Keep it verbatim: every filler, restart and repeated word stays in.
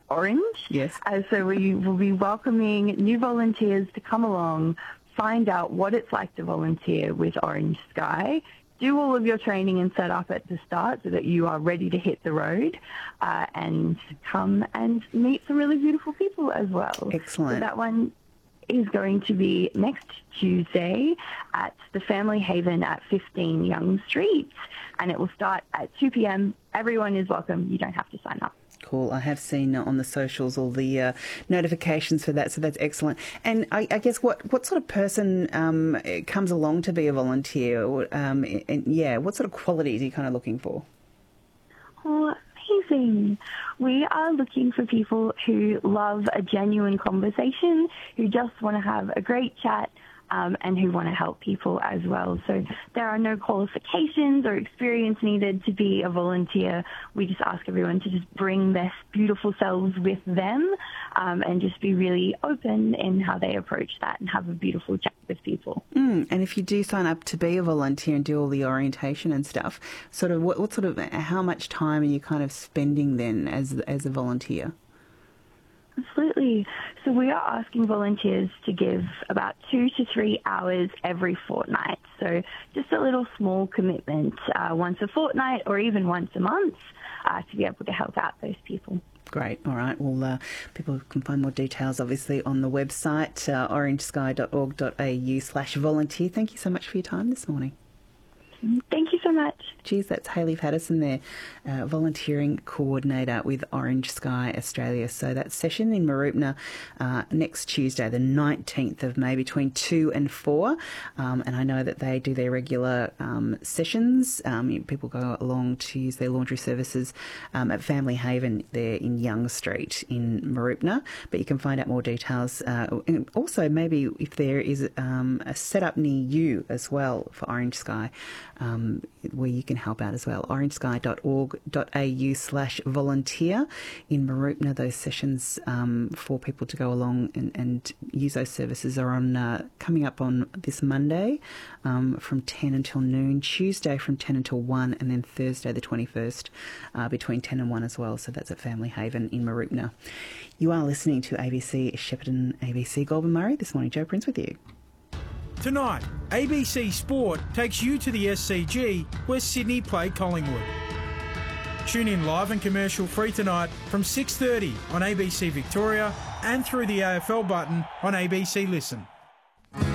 Orange. Yes. Uh, so we will be welcoming new volunteers to come along, find out what it's like to volunteer with Orange Sky, do all of your training and set up at the start so that you are ready to hit the road, uh, and come and meet some really beautiful people as well. Excellent. So that one is going to be next Tuesday at the Family Haven at fifteen Young Street, and it will start at two p.m. Everyone is welcome. You don't have to sign up. Cool. I have seen on the socials all the uh, notifications for that, so that's excellent. And I, I guess what, what sort of person um, comes along to be a volunteer? Or, um, and, yeah, what sort of qualities are you kind of looking for? Oh, amazing. We are looking for people who love a genuine conversation, who just want to have a great chat, Um, and who want to help people as well. So there are no qualifications or experience needed to be a volunteer. We just ask everyone to just bring their beautiful selves with them, um, and just be really open in how they approach that and have a beautiful chat with people. Mm, and if you do sign up to be a volunteer and do all the orientation and stuff, sort of what, what sort of, how much time are you kind of spending then as as a volunteer? Absolutely. So we are asking volunteers to give about two to three hours every fortnight. So just a little small commitment, uh, once a fortnight or even once a month, uh, to be able to help out those people. Great. All right. Well, uh, people can find more details, obviously, on the website, uh, orangesky.org.au slash volunteer. Thank you so much for your time this morning. Thank you so much. Geez, that's Hayley Patterson there, uh, volunteering coordinator with Orange Sky Australia. So that session in Mooroopna uh, next Tuesday, the nineteenth of May, between two and four. Um, and I know that they do their regular um, sessions. Um, people go along to use their laundry services um, at Family Haven there in Young Street in Mooroopna. But you can find out more details. Uh, and also, maybe if there is um, a setup near you as well for Orange Sky, Um, where you can help out as well. orangesky.org.au slash volunteer in Mooroopna. Those sessions um, for people to go along and, and use those services are on uh, coming up on this Monday um, from ten until noon, Tuesday from ten until one, and then Thursday the twenty-first uh, between ten and one as well. So that's at Family Haven in Mooroopna. You are listening to A B C Shepparton, A B C Goulburn Murray. This morning, Joe Prince with you. Tonight, A B C Sport takes you to the S C G where Sydney play Collingwood. Tune in live and commercial free tonight from six thirty on A B C Victoria and through the A F L button on A B C Listen.